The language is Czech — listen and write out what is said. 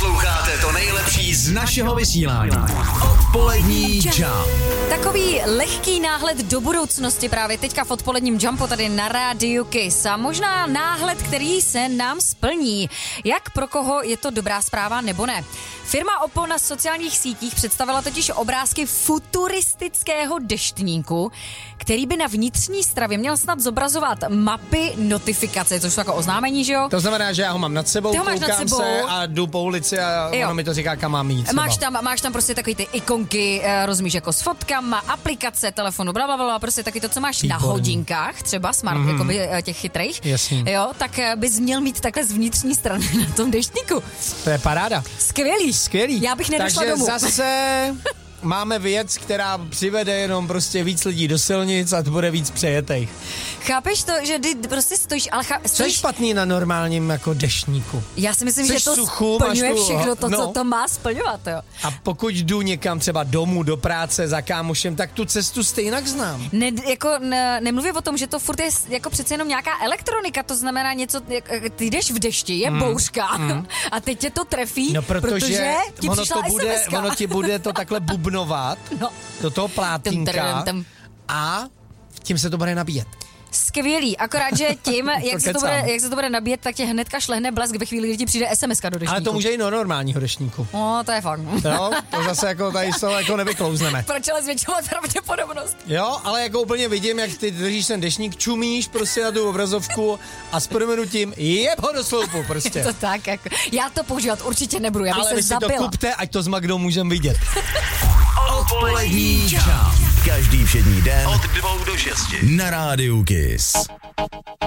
Posloucháte to nejlepší z našeho vysílání. Odpolední Jump. Takový lehký náhled do budoucnosti právě teďka v odpoledním Jumpu tady na rádiu Kiss. A možná náhled, který se nám splní. Jak pro koho je to dobrá zpráva nebo ne? Firma Oppo na sociálních sítích představila totiž obrázky futuristického deštníku, který by na vnitřní stravě měl snad zobrazovat mapy notifikace, což jsou jako oznámení, že jo? To znamená, že já ho mám nad sebou, koukám se a jdu po ulici a ono mi to říká, kam mám jít. Máš tam prostě takový ty ikonky, rozumíš, jako s fotkama, aplikace, telefonu, blablabla, prostě taky to, co máš na hodinkách, třeba smart, jakoby těch chytrých. Jasně. Jo, tak bys měl mít takhle z vnitřní strany na tom deštníku. To je paráda. Skvělý. Já bych nedošla Takže domů. zase máme věc, která přivede jenom prostě víc lidí do silnic a to bude víc přejetej. Chápeš to, že ty prostě stojíš, ale Co je špatný na normálním jako deštníku? Já si myslím, Jsi že to suchu, splňuje máš všechno to, co to má splňovat, jo. A pokud jdu někam třeba domů, do práce, za kámošem, tak tu cestu stejnak znám. Nemluvím o tom, že to furt je jako přece jenom nějaká elektronika, to znamená něco, ty jdeš v dešti, je bouřka a teď tě to trefí, no, protože ti přišla SMS-ka. ono ti bude to takhle bubnovat do toho plátínka a tím se to bude nabíjet. Skvělý, akorát, že tím, jak se to bude nabíjet, tak tě hnedka šlehne blesk ve chvíli, kdy ti přijde SMS-ka do deštníku. Ale to může i do normálního deštníku. No, to je fakt. Jo, to zase jako tady z toho jako nevyklouzneme. Proč ale zvětšovat pravděpodobnost? Jo, ale jako úplně vidím, jak ty držíš ten deštník, čumíš prostě na tu obrazovku a s prominutím jeb ho do sloupu prostě. To tak, jako, já to používat určitě nebudu, já bych se zabila. Ale vy si to kupte, ať to s Magdou můžem vidět. Odpolední Jump. Každý všední den od 2 do 6 na rádiu Kiss.